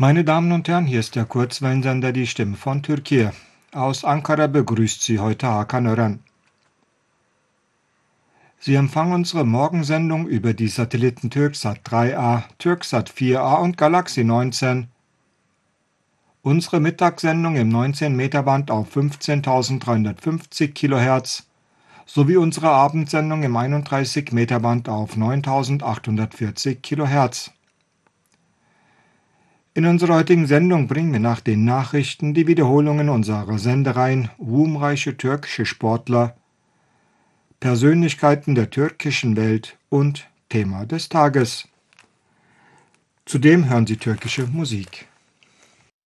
Meine Damen und Herren, hier ist der Kurzwellensender Die Stimme von Türkei. Aus Ankara begrüßt Sie heute Hakan Ören. Sie empfangen unsere Morgensendung über die Satelliten Türksat 3A, Türksat 4A und Galaxy 19. Unsere Mittagssendung im 19-Meter-Band auf 15.350 kHz sowie unsere Abendsendung im 31-Meter-Band auf 9.840 kHz. In unserer heutigen Sendung bringen wir nach den Nachrichten die Wiederholungen unserer Sendereien ruhmreiche türkische Sportler, Persönlichkeiten der türkischen Welt und Thema des Tages. Zudem hören Sie türkische Musik.